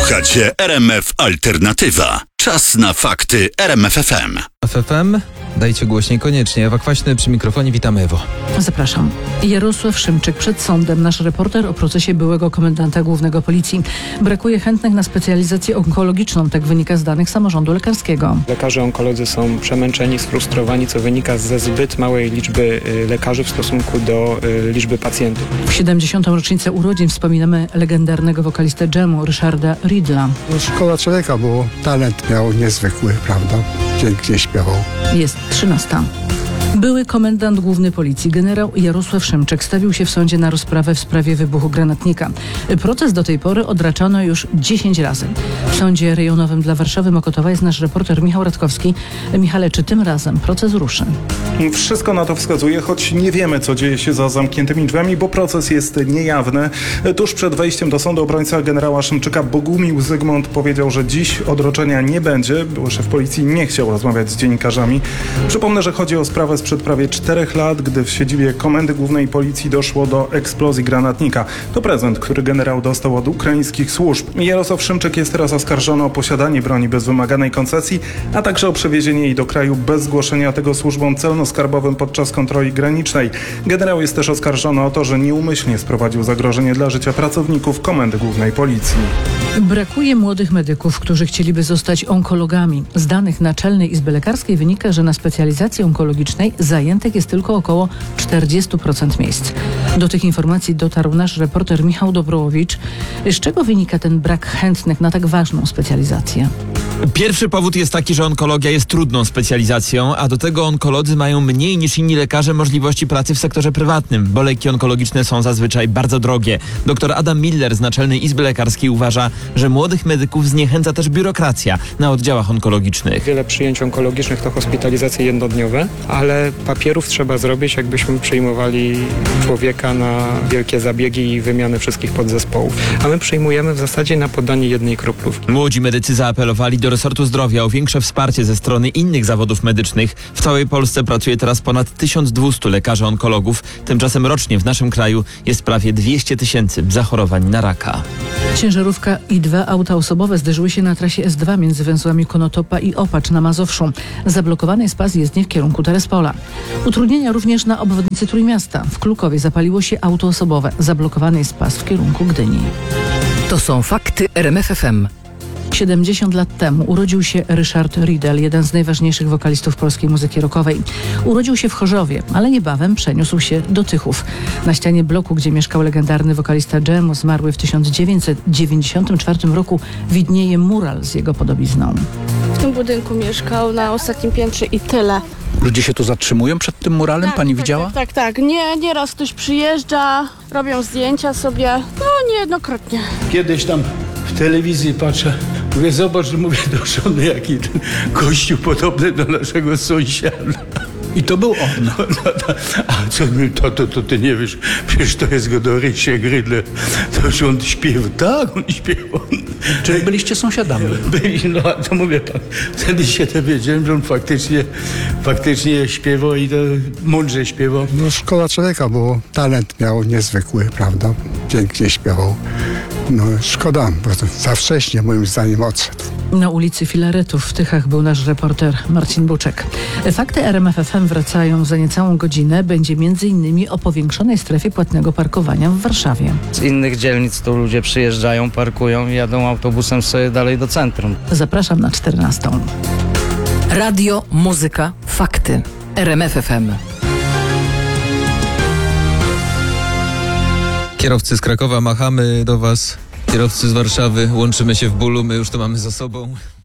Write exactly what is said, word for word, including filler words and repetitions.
Słuchacie R M F Alternatywa. Czas na fakty R M F F M. F F M, dajcie głośniej koniecznie. Ewa Kwaśny przy mikrofonie, witamy Ewo. Zapraszam. Jarosław Szymczyk przed sądem. Nasz reporter o procesie byłego komendanta głównego policji. Brakuje chętnych na specjalizację onkologiczną, tak wynika z danych samorządu lekarskiego. Lekarze onkolodzy są przemęczeni, sfrustrowani, co wynika ze zbyt małej liczby lekarzy w stosunku do liczby pacjentów. W siedemdziesiątą rocznicę urodzin wspominamy legendarnego wokalistę dżemu Ryszarda Riddla. No, szkoda człowieka, bo talent miał niezwykły, prawda? Pięknie śpiewał. Jest trzynasta. Były komendant główny policji generał Jarosław Szymczyk stawił się w sądzie na rozprawę w sprawie wybuchu granatnika. Proces do tej pory odraczano już dziesięć razy. W sądzie rejonowym dla Warszawy Mokotowa jest nasz reporter Michał Radkowski. Michale, czy tym razem proces ruszy? Wszystko na to wskazuje, choć nie wiemy, co dzieje się za zamkniętymi drzwiami, bo proces jest niejawny. Tuż przed wejściem do sądu obrońca generała Szymczyka Bogumił Zygmunt powiedział, że dziś odroczenia nie będzie. Były szef policji nie chciał rozmawiać z dziennikarzami. Przypomnę, że chodzi o sprawę sprzed prawie czterech lat, gdy w siedzibie Komendy Głównej Policji doszło do eksplozji granatnika. To prezent, który generał dostał od ukraińskich służb. Jarosław Szymczyk jest teraz oskarżony o posiadanie broni bez wymaganej koncesji, a także o przewiezienie jej do kraju bez zgłoszenia tego służbom celno-skarbowym podczas kontroli granicznej. Generał jest też oskarżony o to, że nieumyślnie sprowadził zagrożenie dla życia pracowników Komendy Głównej Policji. Brakuje młodych medyków, którzy chcieliby zostać onkologami. Z danych Naczelnej Izby Lekarskiej wynika, że na specjalizacji onkologicznej zajętych jest tylko około czterdzieści procent miejsc. Do tych informacji dotarł nasz reporter Michał Dobrołowicz. Z czego wynika ten brak chętnych na tak ważną specjalizację? Pierwszy powód jest taki, że onkologia jest trudną specjalizacją, a do tego onkolodzy mają mniej niż inni lekarze możliwości pracy w sektorze prywatnym, bo leki onkologiczne są zazwyczaj bardzo drogie. Doktor Adam Miller z Naczelnej Izby Lekarskiej uważa, że młodych medyków zniechęca też biurokracja na oddziałach onkologicznych. Wiele przyjęć onkologicznych to hospitalizacje jednodniowe, ale papierów trzeba zrobić, jakbyśmy przyjmowali człowieka na wielkie zabiegi i wymianę wszystkich podzespołów. A my przyjmujemy w zasadzie na podanie jednej kroplówki. Młodzi medycy zaapelowali do resortu zdrowia o większe wsparcie ze strony innych zawodów medycznych. W całej Polsce pracuje teraz ponad tysiąc dwieście lekarzy onkologów. Tymczasem rocznie w naszym kraju jest prawie dwieście tysięcy zachorowań na raka. Ciężarówka i dwa auta osobowe zderzyły się na trasie S dwa między węzłami Konotopa i Opacz na Mazowszu. Zablokowany jest pas jezdni w kierunku Terespola. Utrudnienia również na obwodnicy Trójmiasta. W Klukowie zapaliło się auto osobowe. Zablokowany jest pas w kierunku Gdyni. To są fakty R M F F M. siedemdziesiąt lat temu urodził się Ryszard Riddle, jeden z najważniejszych wokalistów polskiej muzyki rockowej. Urodził się w Chorzowie, ale niebawem przeniósł się do Tychów. Na ścianie bloku, gdzie mieszkał legendarny wokalista dżemu, zmarły w tysiąc dziewięćset dziewięćdziesiątym czwartym roku, widnieje mural z jego podobizną. W tym budynku mieszkał na ostatnim piętrze i tyle. Ludzie się tu zatrzymują przed tym muralem? Tak, Pani tak, widziała? Tak, tak, tak. Nie, nieraz ktoś przyjeżdża, robią zdjęcia sobie, no niejednokrotnie. Kiedyś tam w telewizji patrzę, mówię, zobacz, mówię do żony, jaki ten gościu podobny do naszego sąsiada. I to był on. No, no, no. A co mi, to, to, to ty nie wiesz, przecież to jest Godorysie Grydle, to już on śpiewa. Tak, on śpiewał. Czyli byliście sąsiadami? Byli, no, to mówię pan, wtedy się dowiedziałem, że on faktycznie, faktycznie śpiewał i to mądrze śpiewał. No, szkoda człowieka, bo talent miał niezwykły, prawda? Pięknie śpiewał. No, szkoda, bo to za wcześnie moim zdaniem odszedł. Na ulicy Filaretów w Tychach był nasz reporter Marcin Buczek. Fakty R M F F M wracają za niecałą godzinę. Będzie między innymi o powiększonej strefie płatnego parkowania w Warszawie. Z innych dzielnic tu ludzie przyjeżdżają, parkują i jadą autobusem sobie dalej do centrum. Zapraszam na czternastą. Radio, muzyka, fakty. R M F F M. Kierowcy z Krakowa, machamy do was. Kierowcy z Warszawy, łączymy się w bólu, my już to mamy za sobą.